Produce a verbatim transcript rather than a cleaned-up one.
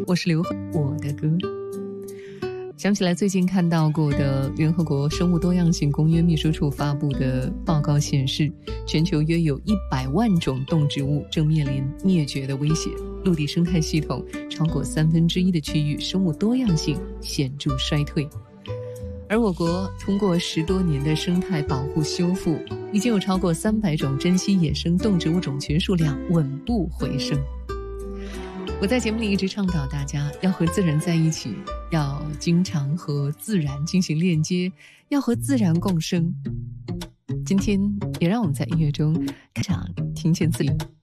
我是刘贺，我的歌。想起来最近看到过的联合国生物多样性公约秘书处发布的报告显示，全球约有一百万种动植物正面临灭绝的威胁，陆地生态系统超过三分之一的区域生物多样性显著衰退。而我国通过十多年的生态保护修复，已经有超过三百种珍稀野生动植物种群数量稳步回升。我在节目里一直倡导大家要和自然在一起，要经常和自然进行链接，要和自然共生。今天也让我们在音乐中开场听见自己。